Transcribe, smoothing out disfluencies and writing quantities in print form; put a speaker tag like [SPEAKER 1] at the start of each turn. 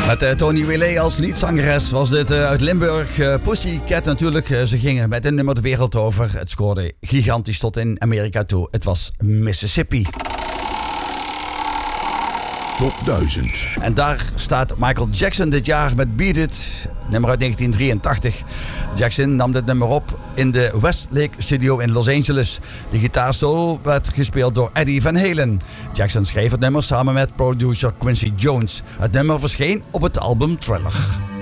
[SPEAKER 1] Met Tony Willet als liedzangeres was dit uit Limburg. Pussycat natuurlijk. Ze gingen met een nummer de wereld over. Het scoorde gigantisch tot in Amerika toe. Het was Mississippi.
[SPEAKER 2] Top 1000.
[SPEAKER 1] En daar staat Michael Jackson dit jaar met Beat It, nummer uit 1983. Jackson nam dit nummer op in de Westlake Studio in Los Angeles. De gitaarsolo werd gespeeld door Eddie Van Halen. Jackson schreef het nummer samen met producer Quincy Jones. Het nummer verscheen op het album Thriller.